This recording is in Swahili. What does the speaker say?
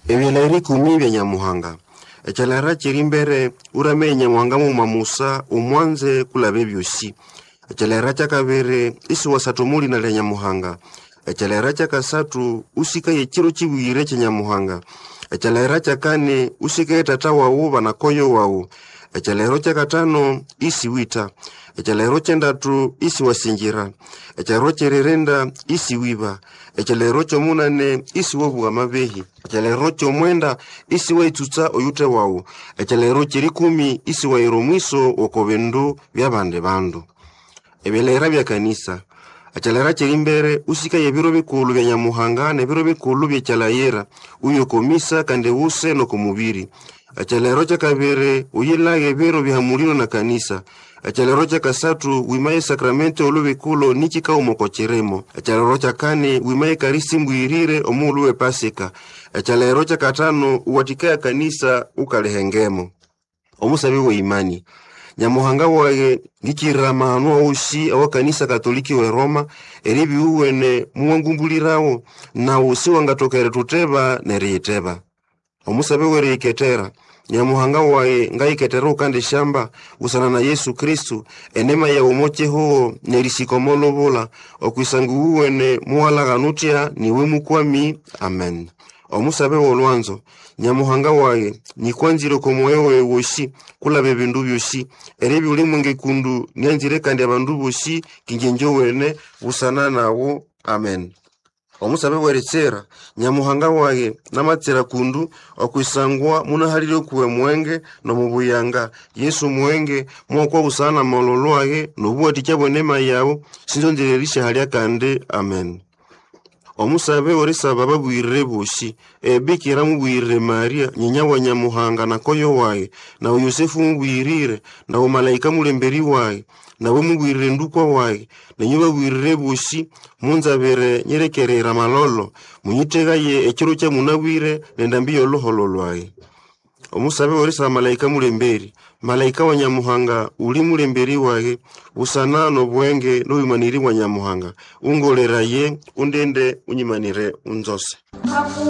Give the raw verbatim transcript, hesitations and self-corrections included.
Ebyelairi kumi bya Nyamuhanga. Echalera chirimbere urame Nyamuhanga mu mamusa umwanze kulabe byosi. Echalera chakabere isi wasatomuli na Nyamuhanga. Echalera chakasatu usika yechiro chibuire cha Nyamuhanga. Echalera chakane usika tata wawu banakoyo wawu. Echalero chakatano isi wita. Echalero chendatu isi wasinjira. Echalero chererenda isi wiba. Echalero chomunane isi wobu wa mabehi. Echalero chomwenda isi wa ituta oyute wawu. Echalero chirikumi isi wa iromwiso wakovendu vya bande bandu. Ebelera vya kanisa. Echalera chirimbere usika yebiro bikulu vya Nyamuhanga na biro bikulu vya chalayera. Uyo komisa kande use no kumubiri. Echalero chakabere uyilage biro bihamulino na kanisa. Echalero chakasatu wimaye sakramento olubikulo nichika umokocheremo. Echalero chakane wimaye karisi mbwirire omuluwe pasika. Echalero chakatano uwatikaya kanisa ukalehengemo. Omusabi wa imani. Nyamuhanga wae ngikira mahanua usi awa kanisa katoliki we Roma eribi uwene muwangumbulirawo na usi wangatokere tuteba neriiteba. Omusabe were iketera. Nyamuhanga wae nga iketera ukande shamba usana na Yesu Kristu enema ya umoche huo nerisikomolo bola okwisangu uwene muwalaga nutia niwe mukwami. Amen. Omusabe wolwanzo. Nyamuhanga wae ni kwanziro komoewe woshi kula bebindu byoshi erebi ulimwenge kundu nyanjire kandi abandu boshi kingenjo wene usana nawo. Amen. Omusabe werechera. Nyamuhanga wae namatsera kundu okwisangwa munahaliro kuwe mwenge no mubuyanga Yesu mwenge mwokwa usana mololo wae nobuati chabonema yawo sinzonjererisha halia kande. Amen. Omusabe orisa baba bwirire boshi ebikira mubwirire Maria nyinya wa Nyamuhanga na koyo wae na Yosefu mubwirire na umalaika mulemberi wae na we mubwirire ndukwa wae na nyuba bwirire boshi munzabere nyerekerera malolo munyitega ye ekiro kya munabwire nendambiyo lohololo wae. Omusabe orisa malaika mulemberi malaika wa Nyamuhanga uli mulemberi wae usana no bwenge no imaniri wa Nyamuhanga ungolera ye undende unyimanire unzose.